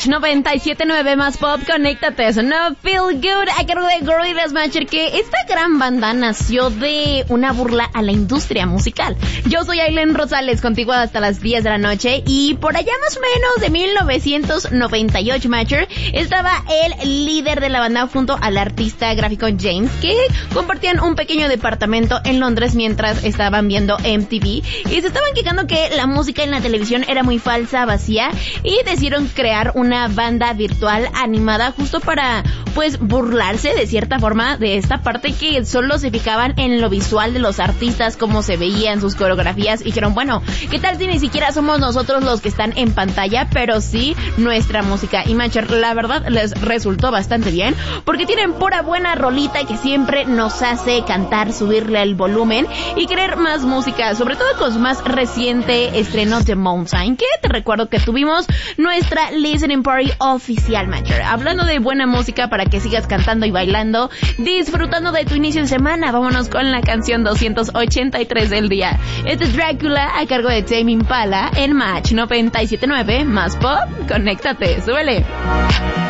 Match 97.9 más pop, conéctate, eso no Feel Good, a cargo de Gorillaz Matcher, que esta gran banda nació de una burla a la industria musical. Yo soy Aileen Rosales, contigo hasta las 10 de la noche, y por allá más o menos de 1998, Matcher, estaba el líder de la banda junto al artista gráfico James, que compartían un pequeño departamento en Londres mientras estaban viendo MTV, y se estaban quejando que la música en la televisión era muy falsa, vacía, y decidieron crear una banda virtual animada justo para, pues, burlarse de cierta forma de esta parte que solo se fijaban en lo visual de los artistas, cómo se veían sus coreografías, y dijeron, bueno, ¿qué tal si ni siquiera somos nosotros los que están en pantalla, pero sí nuestra música? Y Matcher, la verdad, les resultó bastante bien, porque tienen pura buena rolita que siempre nos hace cantar, subirle el volumen y querer más música, sobre todo con su más reciente estreno The Mountain, que te recuerdo que tuvimos nuestra listening party oficial, Matcher. Hablando de buena música para que sigas cantando y bailando, disfrutando de tu inicio de semana, vámonos con la canción 283 del día. Este es Drácula a cargo de Tame Impala en Match 97.9 más pop, conéctate, súbele.